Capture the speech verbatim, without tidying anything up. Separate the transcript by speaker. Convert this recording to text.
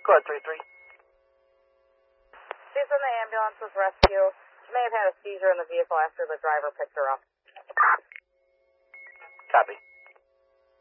Speaker 1: Go ahead, three three.
Speaker 2: She's in the ambulance with rescue. She may have had a seizure in the vehicle after the driver picked her up.
Speaker 1: Copy.